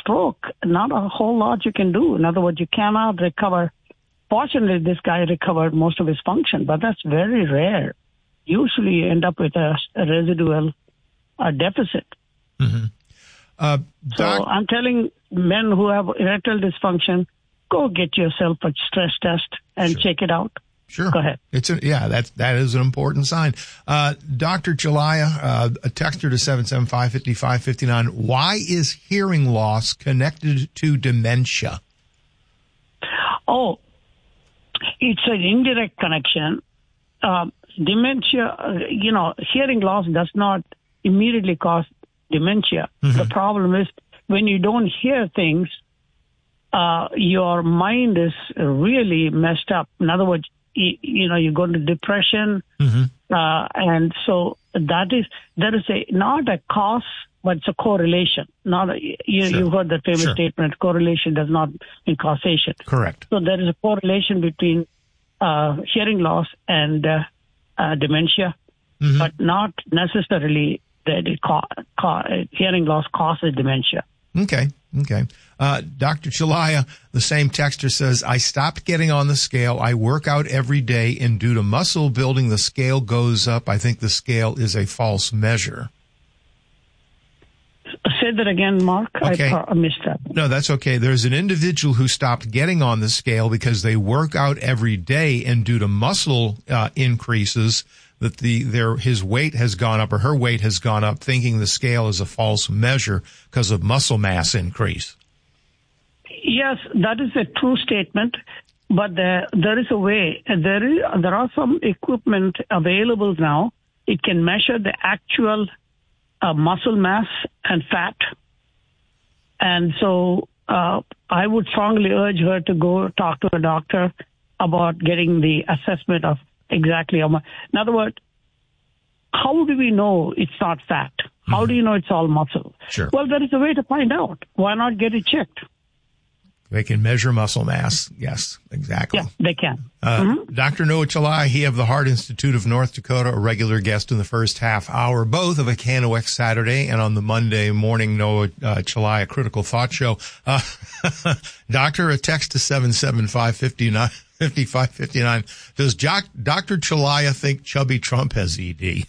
stroke, not a whole lot you can do. In other words, you cannot recover. Fortunately, this guy recovered most of his function, but that's very rare. Usually you end up with a residual deficit. Mm-hmm. So I'm telling men who have erectile dysfunction, go get yourself a stress test and check it out. Sure. Go ahead. That is an important sign. Dr. Chalaya, a texter to 775-5559. Why is hearing loss connected to dementia? Oh, it's an indirect connection. Dementia, hearing loss does not immediately cause dementia. Mm-hmm. The problem is when you don't hear things, your mind is really messed up. In other words, you go into depression, mm-hmm. And so there is not a cause, but it's a correlation. You've heard the famous statement: correlation does not mean causation. Correct. So there is a correlation between hearing loss and dementia, mm-hmm. but not necessarily that hearing loss causes dementia. Okay. Dr. Chalaya, the same texter says, I stopped getting on the scale. I work out every day, and due to muscle building, the scale goes up. I think the scale is a false measure. Say that again, Mark. Okay. I missed that. No, that's okay. There's an individual who stopped getting on the scale because they work out every day, and due to muscle increases, that his weight has gone up, or her weight has gone up, thinking the scale is a false measure because of muscle mass increase. Yes, that is a true statement, but there is a way. There are some equipment available now. It can measure the actual muscle mass and fat, and so I would strongly urge her to go talk to a doctor about getting the assessment of exactly how much. In other words, how do we know it's not fat? How mm-hmm. do you know it's all muscle? Sure. Well, there is a way to find out. Why not get it checked? They can measure muscle mass. Yes, exactly. Yeah, they can. Mm-hmm. Dr. Noah Chalaya, he of the Heart Institute of North Dakota, a regular guest in the first half hour, both of a KNOX Saturday and on the Monday morning Noah Chalaya Critical Thought Show. Doctor, a text to 775-5559. Does Dr. Chalaya think Chubby Trump has ED?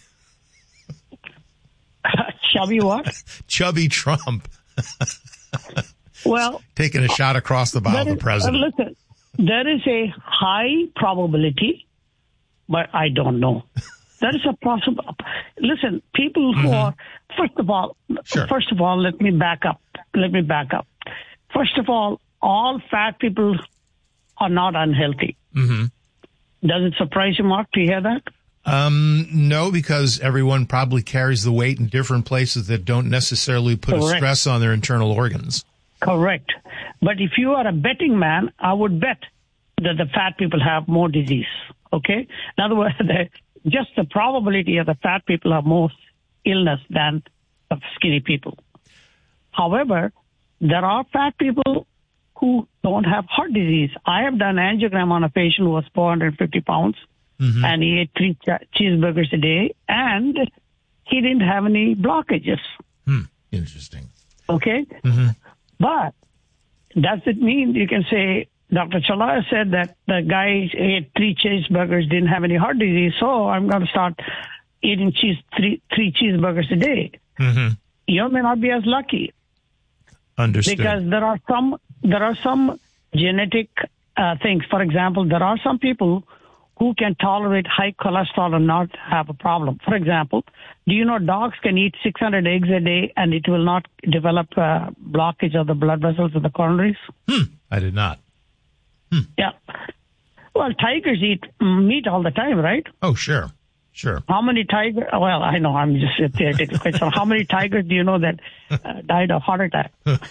Chubby what? Chubby Trump. Well, taking a shot across the bow of the president. Listen, there is a high probability, but I don't know. There is a possible. Listen, people who mm-hmm. are first of all, let me back up. First of all fat people are not unhealthy. Mm-hmm. Does it surprise you, Mark, to hear that? No, because everyone probably carries the weight in different places that don't necessarily put a stress on their internal organs. Correct. But if you are a betting man, I would bet that the fat people have more disease. Okay? In other words, just the probability of the fat people have more illness than the skinny people. However, there are fat people who don't have heart disease. I have done angiogram on a patient who was 450 pounds, mm-hmm. and he ate 3 cheeseburgers a day, and he didn't have any blockages. Interesting. Okay? Mm-hmm. But does it mean you can say, Dr. Chalaya said that the guy ate 3 cheeseburgers, didn't have any heart disease, so I'm going to start eating 3 cheeseburgers a day. Mm-hmm. You may not be as lucky. Understood. Because there are some genetic things. For example, there are some people who can tolerate high cholesterol and not have a problem. For example, do you know dogs can eat 600 eggs a day and it will not develop blockage of the blood vessels of the coronaries? I did not. Yeah. Well, tigers eat meat all the time, right? Oh, sure. How many tigers? Well, I know, I'm just a theoretical question. How many tigers do you know that died of heart attack?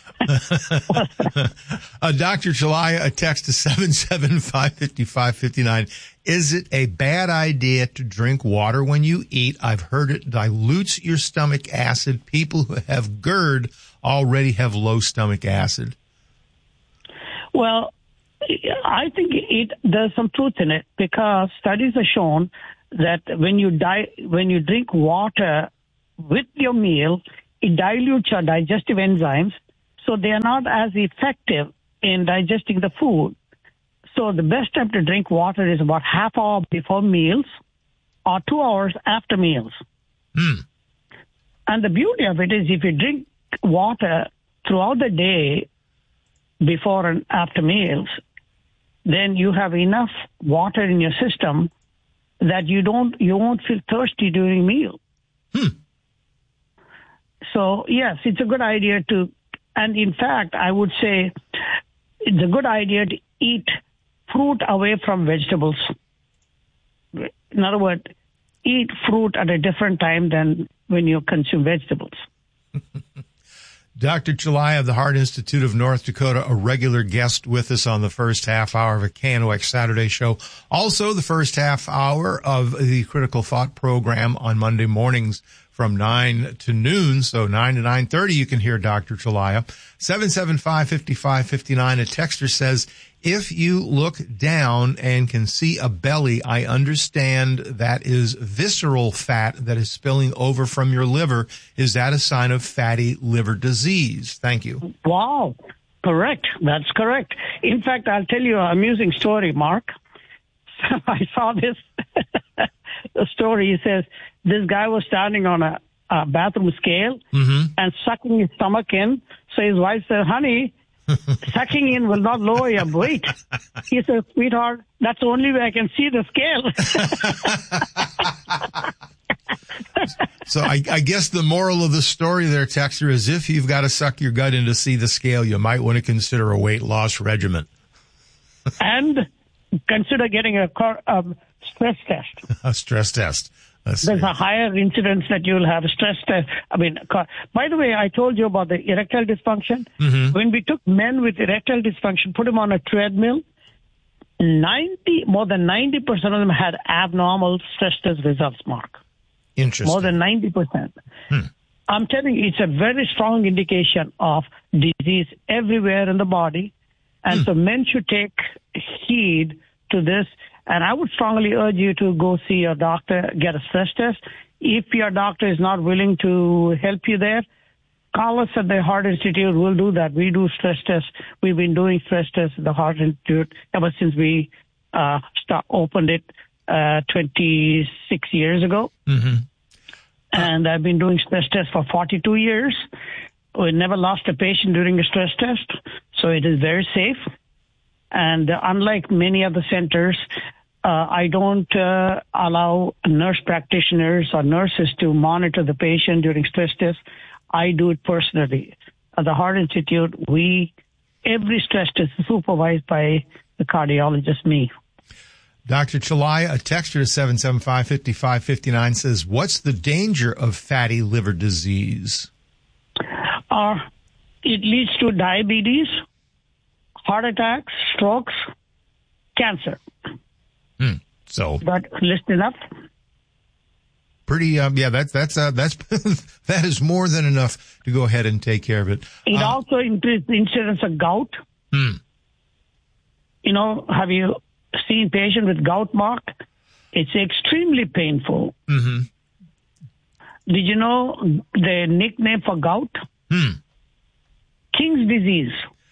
Dr. Chalaya, a text to 775-5559. Is it a bad idea to drink water when you eat? I've heard it dilutes your stomach acid. People who have GERD already have low stomach acid. Well, I think there's some truth in it, because studies have shown that when you drink water with your meal, it dilutes your digestive enzymes. So they are not as effective in digesting the food. So the best time to drink water is about half hour before meals or 2 hours after meals. And the beauty of it is if you drink water throughout the day before and after meals, then you have enough water in your system that you won't feel thirsty during meal. So yes, it's a good idea to, and in fact, I would say it's a good idea to eat fruit away from vegetables. In other words, eat fruit at a different time than when you consume vegetables. Dr. Chelliah of the Heart Institute of North Dakota, a regular guest with us on the first half hour of a KNOX Saturday show. Also, the first half hour of the Critical Thought program on Monday mornings from 9 to noon. So 9 to 9:30, you can hear Dr. Chelliah. 775-5559. A texter says, if you look down and can see a belly, I understand that is visceral fat that is spilling over from your liver. Is that a sign of fatty liver disease? Thank you. Wow. Correct. That's correct. In fact, I'll tell you an amusing story, Mark. I saw this story. He says this guy was standing on a bathroom scale and sucking his stomach in. So his wife said, honey, sucking in will not lower your weight. He says, sweetheart, that's the only way I can see the scale. So I guess the moral of the story there, Texter, is if you've got to suck your gut in to see the scale, you might want to consider a weight loss regimen. And consider getting a stress test. A stress test. There's a higher incidence that you'll have a stress test. I mean, by the way, I told you about the erectile dysfunction. When we took men with erectile dysfunction, put them on a treadmill, more than 90% of them had abnormal stress test results, Mark. Interesting. More than 90%. I'm telling you, it's a very strong indication of disease everywhere in the body. And so men should take heed to this. And I would strongly urge you to go see your doctor, get a stress test. If your doctor is not willing to help you there, call us at the Heart Institute. We'll do that. We do stress tests. We've been doing stress tests at the Heart Institute ever since we opened it 26 years ago. And I've been doing stress tests for 42 years. We never lost a patient during a stress test, so it is very safe. And unlike many other centers, I don't allow nurse practitioners or nurses to monitor the patient during stress tests. I do it personally. At the Heart Institute, every stress test is supervised by the cardiologist, me. Dr. Chelliah, a texter to 775-5559 says, what's the danger of fatty liver disease? It leads to diabetes, heart attacks, strokes, cancer. So that list enough? Pretty, that's that is more than enough to go ahead and take care of it. It also increases the incidence of gout. You know, have you seen patients with gout, Mark? It's extremely painful. Did you know the nickname for gout? King's disease.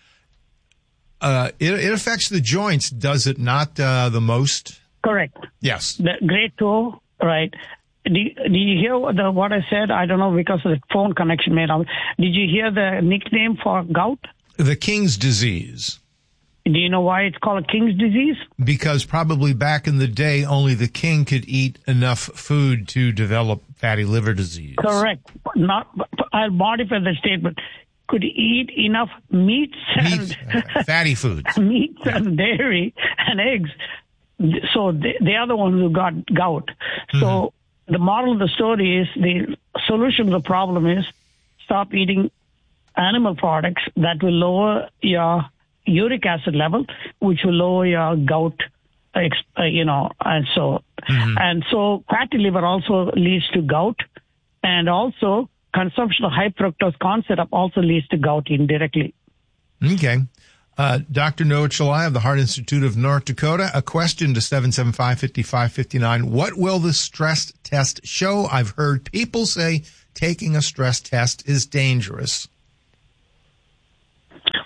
It affects the joints, does it not, the most? Correct. Yes. The great toe, right. Did you hear what I said? I don't know, because of the phone connection made up. Did you hear the nickname for gout? The King's disease. Do you know why it's called King's disease? Because probably back in the day, only the king could eat enough food to develop fatty liver disease. Correct. I'll modify the statement. Could eat enough meats and fatty foods, meats and dairy and eggs. So they are the ones who got gout. So the moral of the story is the solution to the problem is stop eating animal products that will lower your uric acid level, which will lower your gout, and so fatty liver also leads to gout, and also consumption of high fructose corn syrup also leads to gout indirectly. Okay. Dr. Noah Chelliah of the Heart Institute of North Dakota, a question to 775-5559. What will the stress test show? I've heard people say taking a stress test is dangerous.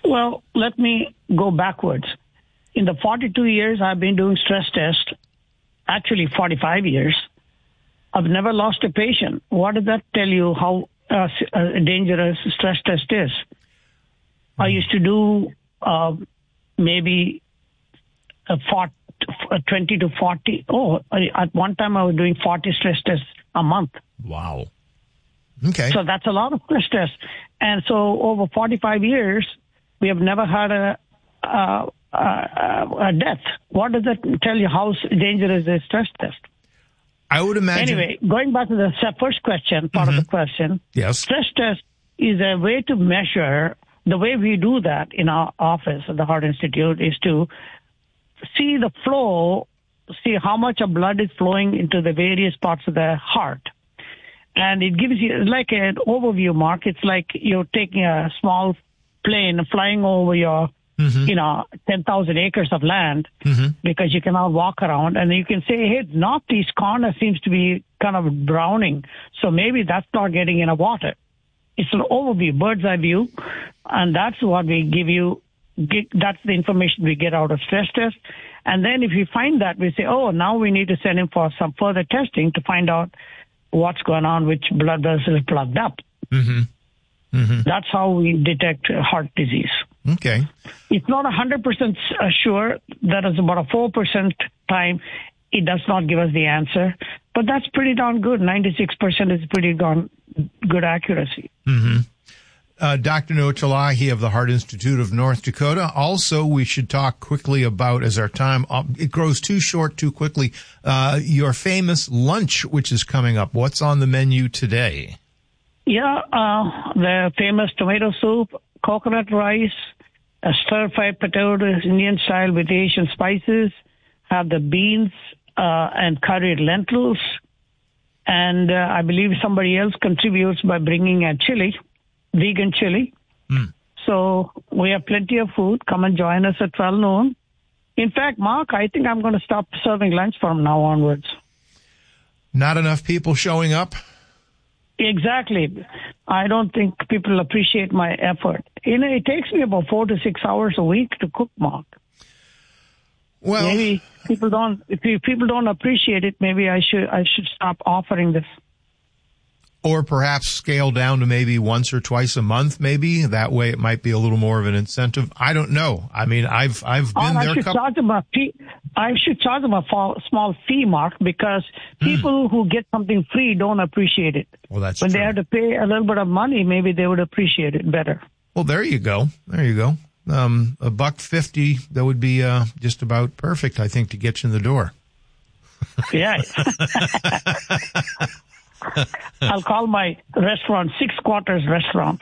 Well, let me go backwards. In the 42 years I've been doing stress tests, actually 45 years, I've never lost a patient. What does that tell you how dangerous stress test is? I used to do maybe 20 to 40. At one time I was doing 40 stress tests a month. Wow. Okay. So that's a lot of stress tests. And so over 45 years, we have never had a death. What does that tell you? How dangerous is a stress test? I would imagine. Anyway, going back to the first question, part of the question. Yes. Stress test is a way to measure. The way we do that in our office at the Heart Institute is to see the flow, see how much of blood is flowing into the various parts of the heart. And it gives you like an overview, Mark. It's like you're taking a small plane flying over your 10,000 acres of land because you cannot walk around, and you can say, hey, northeast corner seems to be kind of browning, so maybe that's not getting enough water. It's an overview, bird's eye view, and that's what we give you. That's the information we get out of stress test. And then if you find that, we say, oh, now we need to send him for some further testing to find out what's going on, which blood vessel is plugged up. That's how we detect heart disease. Okay. It's not 100% sure. That is about a 4% time. It does not give us the answer, but that's pretty darn good. 96% is pretty darn good accuracy. Dr. Noah Chalahi of the Heart Institute of North Dakota. Also, we should talk quickly about, as our time, it grows too short too quickly, your famous lunch, which is coming up. What's on the menu today? Yeah, the famous tomato soup, coconut rice, a stir-fried potatoes, Indian style with Asian spices, have the beans and curried lentils, and I believe somebody else contributes by bringing a chili, vegan chili. So we have plenty of food. Come and join us at 12 noon. In fact, Mark, I think I'm going to stop serving lunch from now onwards. Not enough people showing up? Exactly. I don't think people appreciate my effort. It takes me about 4 to 6 hours a week to cook, Mark. Well, maybe people don't. If people don't appreciate it, maybe I should stop offering this. Or perhaps scale down to maybe once or twice a month. Maybe that way it might be a little more of an incentive. I don't know. I mean, I've been there. I should charge them a small fee, Mark, because people who get something free don't appreciate it. Well, that's when true. They have to pay a little bit of money. Maybe they would appreciate it better. Well, there you go. $1.50, that would be just about perfect, I think, to get you in the door. Yeah. I'll call my restaurant 6 Quarters Restaurant.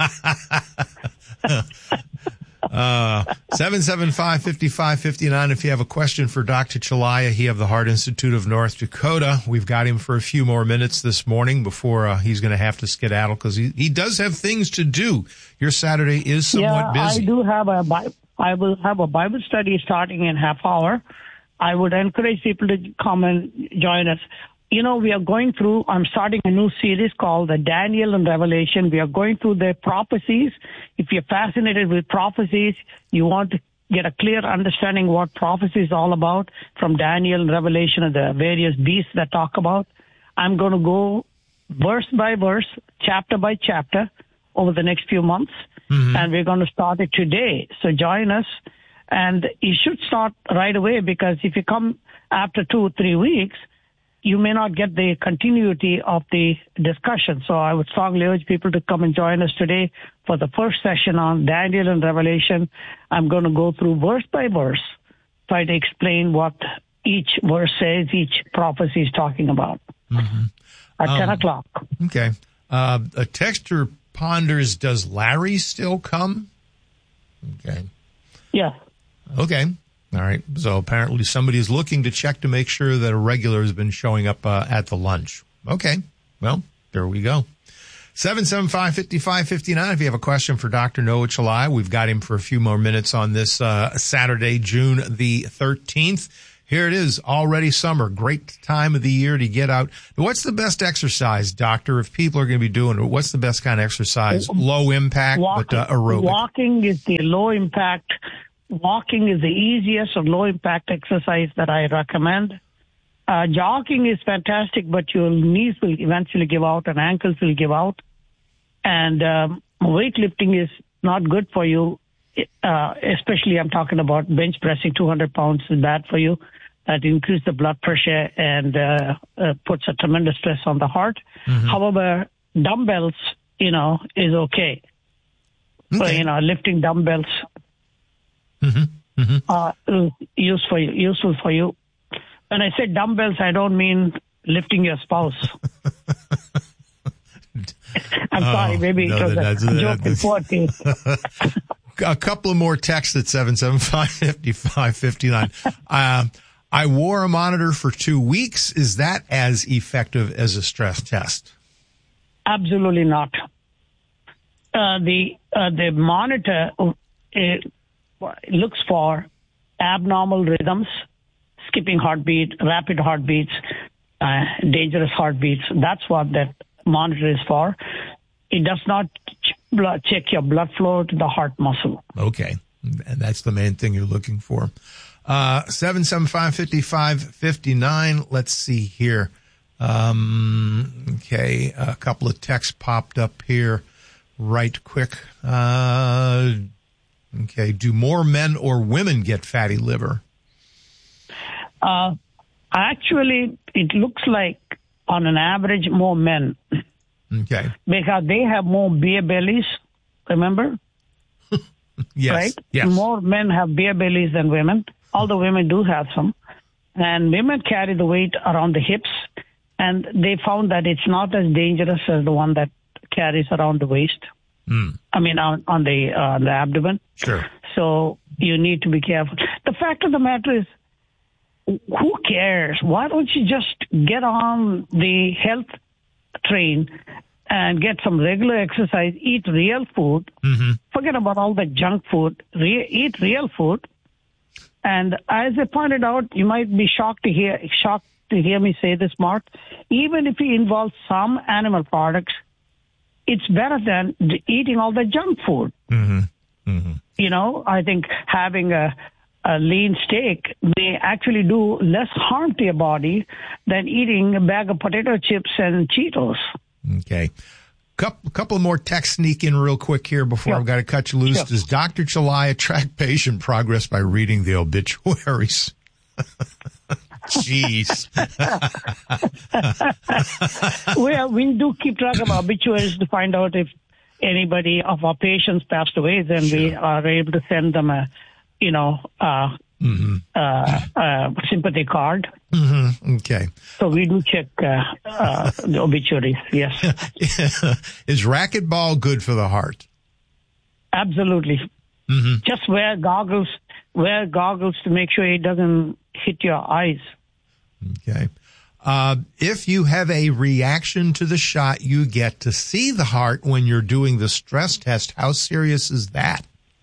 775-5559. If you have a question for Dr. Chalahi, he of the Heart Institute of North Dakota. We've got him for a few more minutes this morning before he's going to have to skedaddle because he does have things to do. Your Saturday is somewhat busy. I do have I will have a Bible study starting in half hour. I would encourage people to come and join us. We are going through, I'm starting a new series called the Daniel and Revelation. We are going through the prophecies. If you're fascinated with prophecies, you want to get a clear understanding what prophecy is all about from Daniel and Revelation and the various beasts that talk about. I'm going to go verse by verse, chapter by chapter over the next few months. And we're going to start it today. So join us. And you should start right away because if you come after 2 or 3 weeks, you may not get the continuity of the discussion. So I would strongly urge people to come and join us today for the first session on Daniel and Revelation. I'm going to go through verse by verse, try to explain what each verse says, each prophecy is talking about at 10 o'clock. Okay. A texter ponders, does Larry still come? Okay. Yeah. Okay. All right. So apparently somebody is looking to check to make sure that a regular has been showing up at the lunch. Okay. Well, there we go. 775-5559. If you have a question for Dr. Noah Chalahi, we've got him for a few more minutes on this Saturday, June the 13th. Here it is, already summer. Great time of the year to get out. What's the best exercise, doctor, if people are going to be doing it? What's the best kind of exercise? Low impact, but aerobic. Walking is the low impact. Walking is the easiest or low impact exercise that I recommend. Jogging is fantastic, but your knees will eventually give out and ankles will give out. And weightlifting is not good for you, especially I'm talking about bench pressing 200 pounds is bad for you. That increases the blood pressure and puts a tremendous stress on the heart. However, dumbbells, is okay. So, lifting dumbbells useful for you. When I say dumbbells, I don't mean lifting your spouse. I'm sorry, maybe it was a joke before. A couple of more texts at 775-5559. I wore a monitor for 2 weeks. Is that as effective as a stress test? Absolutely not. The monitor looks for abnormal rhythms, skipping heartbeat, rapid heartbeats, dangerous heartbeats. That's what that monitor is for. It does not check your blood flow to the heart muscle. Okay. And that's the main thing you're looking for. 775-5559. Let's see here. Okay. A couple of texts popped up here right quick. Okay. Do more men or women get fatty liver? Actually, it looks like on an average more men. Okay. Because they have more beer bellies, remember? Yes. Right? Yes. More men have beer bellies than women, although women do have some. And women carry the weight around the hips, and they found that it's not as dangerous as the one that carries around the waist. I mean, on the abdomen. Sure. So you need to be careful. The fact of the matter is, who cares? Why don't you just get on the health train and get some regular exercise, eat real food, forget about all the junk food, eat real food. And as I pointed out, you might be shocked to hear me say this, Mark. Even if it involves some animal products, it's better than eating all the junk food. I think having a lean steak may actually do less harm to your body than eating a bag of potato chips and Cheetos. Okay. Couple more texts sneak in real quick here before I've got to cut you loose. Sure. Does Dr. Chalaya track patient progress by reading the obituaries? Jeez. Well, we do keep track of obituaries to find out if anybody of our patients passed away, then we are able to send them a sympathy card. Okay. So we do check the obituaries, yes. Is racquetball good for the heart? Absolutely. Just wear goggles to make sure it doesn't hit your eyes. Okay. If you have a reaction to the shot, you get to see the heart when you're doing the stress test. How serious is that?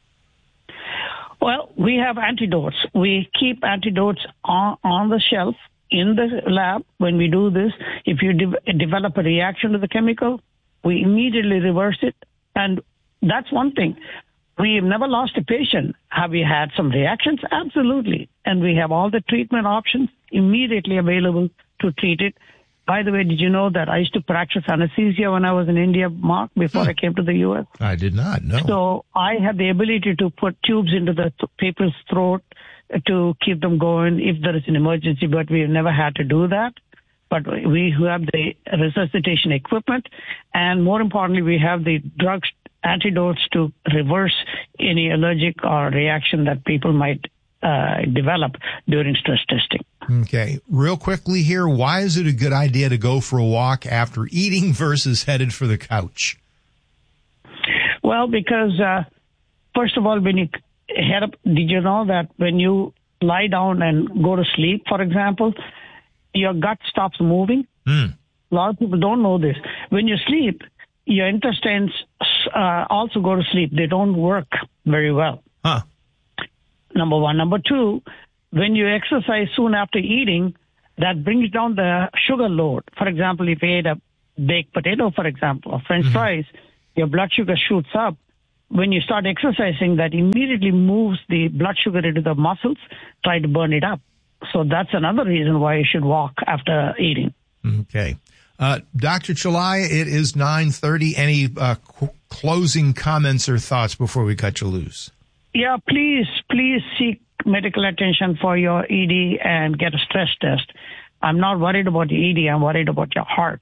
Well, we have antidotes. We keep antidotes on the shelf in the lab. When we do this, if you develop a reaction to the chemical, we immediately reverse it. And that's one thing. We have never lost a patient. Have we had some reactions? Absolutely. And we have all the treatment options immediately available to treat it. By the way, did you know that I used to practice anesthesia when I was in India, Mark, before I came to the U.S.? I did not, no. So I have the ability to put tubes into the people's throat to keep them going if there is an emergency, but we've never had to do that. But we have the resuscitation equipment, and more importantly, we have the drugs, antidotes to reverse any allergic or reaction that people might develop during stress testing. Okay. Real quickly here, why is it a good idea to go for a walk after eating versus headed for the couch? Well, because first of all, when you head up, did you know that when you lie down and go to sleep, for example, your gut stops moving? A lot of people don't know this. When you sleep, your intestines also go to sleep. They don't work very well. Number one. Number two, when you exercise soon after eating, that brings down the sugar load. For example, if you ate a baked potato, for example, or French fries, your blood sugar shoots up. When you start exercising, that immediately moves the blood sugar into the muscles, try to burn it up. So that's another reason why you should walk after eating. Okay. Dr. Chelliah, it is 9:30. Any closing comments or thoughts before we cut you loose? Yeah, please seek medical attention for your ED and get a stress test. I'm not worried about the ED. I'm worried about your heart.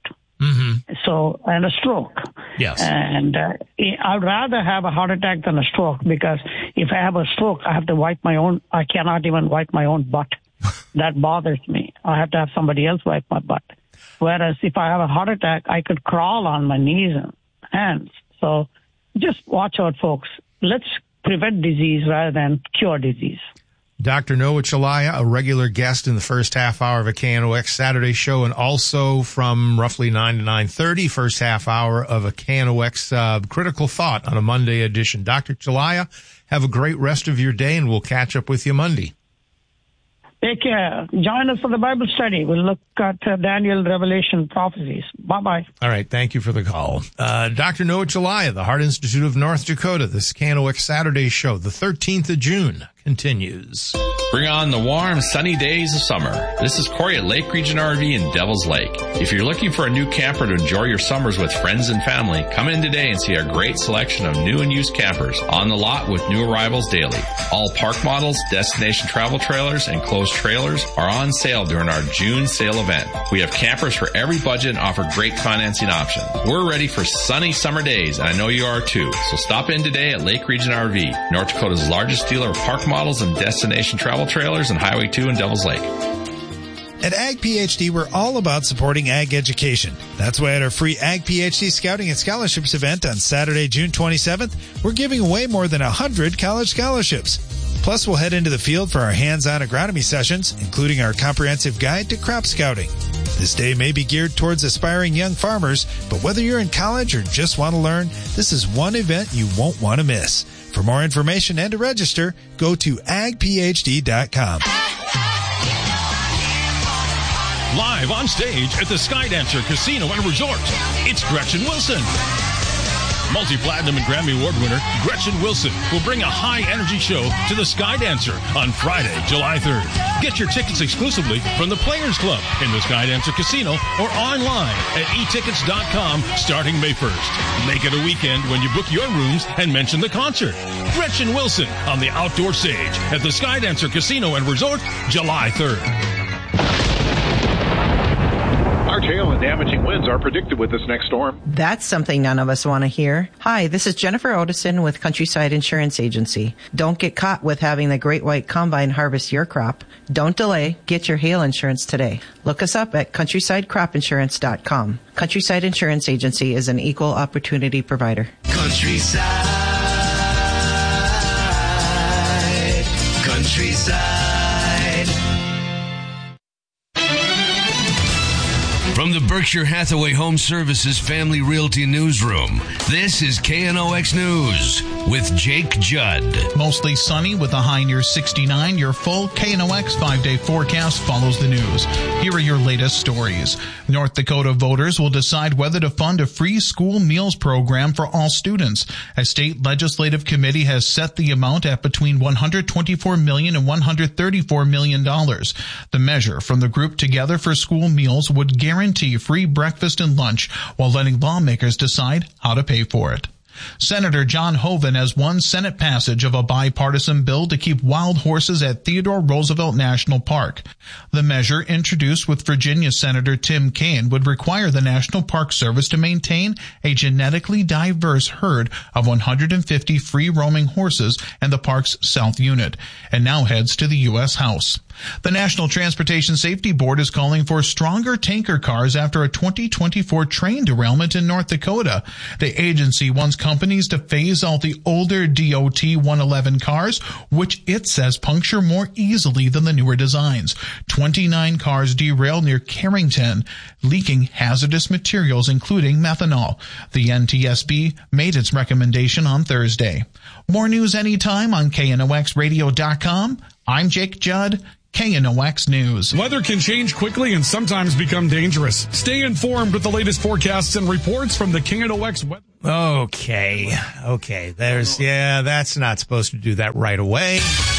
So, and a stroke. Yes. And I'd rather have a heart attack than a stroke, because if I have a stroke, I have to I cannot even wipe my own butt. That bothers me. I have to have somebody else wipe my butt. Whereas if I have a heart attack, I could crawl on my knees and hands. So just watch out, folks. Let's prevent disease rather than cure disease. Dr. Noah Chelliah, a regular guest in the first half hour of a KNOX Saturday show, and also from roughly 9 to 9:30, first half hour of a KNOX Critical Thought on a Monday edition. Dr. Chelliah, have a great rest of your day, and we'll catch up with you Monday. Take care. Join us for the Bible study. We'll look at Daniel, Revelation, prophecies. Bye-bye. All right. Thank you for the call. Dr. Noah Chelliah, the Heart Institute of North Dakota. This KNOX Saturday show, the 13th of June, continues. Bring on the warm, sunny days of summer. This is Corey at Lake Region RV in Devil's Lake. If you're looking for a new camper to enjoy your summers with friends and family, come in today and see our great selection of new and used campers on the lot with new arrivals daily. All park models, destination travel trailers, and closed trailers are on sale during our June sale event. We have campers for every budget and offer great financing options. We're ready for sunny summer days, and I know you are too. So stop in today at Lake Region RV, North Dakota's largest dealer of park models and destination travel trailers, and Highway 2 in Devil's Lake. At Ag PhD, we're all about supporting ag education. That's why at our free Ag PhD Scouting and Scholarships event on Saturday, June 27th, we're giving away more than 100 college scholarships. Plus, we'll head into the field for our hands-on agronomy sessions, including our comprehensive guide to crop scouting. This day may be geared towards aspiring young farmers, but whether you're in college or just want to learn, this is one event you won't want to miss. For more information and to register, go to agphd.com. Live on stage at the Skydancer Casino and Resort, it's Gretchen Wilson. Multi-platinum and Grammy Award winner Gretchen Wilson will bring a high-energy show to the Skydancer on Friday, July 3rd. Get your tickets exclusively from the Players Club in the Skydancer Casino or online at etickets.com starting May 1st. Make it a weekend when you book your rooms and mention the concert. Gretchen Wilson on the outdoor stage at the Skydancer Casino and Resort, July 3rd. Large hail and damaging winds are predicted with this next storm. That's something none of us want to hear. Hi, this is Jennifer Otison with Countryside Insurance Agency. Don't get caught with having the Great White Combine harvest your crop. Don't delay. Get your hail insurance today. Look us up at CountrysideCropInsurance.com. Countryside Insurance Agency is an equal opportunity provider. Countryside. From the Berkshire Hathaway Home Services Family Realty Newsroom, this is KNOX News with Jake Judd. Mostly sunny with a high near 69. Your full KNOX 5-day forecast follows the news. Here are your latest stories. North Dakota voters will decide whether to fund a free school meals program for all students. A state legislative committee has set the amount at between $124 million and $134 million. The measure from the group Together for School Meals would guarantee free breakfast and lunch while letting lawmakers decide how to pay for it. Senator John Hoeven has won Senate passage of a bipartisan bill to keep wild horses at Theodore Roosevelt National Park. The measure, introduced with Virginia Senator Tim Kaine, would require the National Park Service to maintain a genetically diverse herd of 150 free-roaming horses in the park's South Unit, and now heads to the U.S. House. The National Transportation Safety Board is calling for stronger tanker cars after a 2024 train derailment in North Dakota. The agency wants companies to phase out the older DOT 111 cars, which it says puncture more easily than the newer designs. 29 cars derailed near Carrington, leaking hazardous materials including methanol. The NTSB made its recommendation on Thursday. More news anytime on KNOXradio.com. I'm Jake Judd. KNOX News. Weather can change quickly and sometimes become dangerous. Stay informed with the latest forecasts and reports from the KNOX weather. Okay. That's not supposed to do that right away.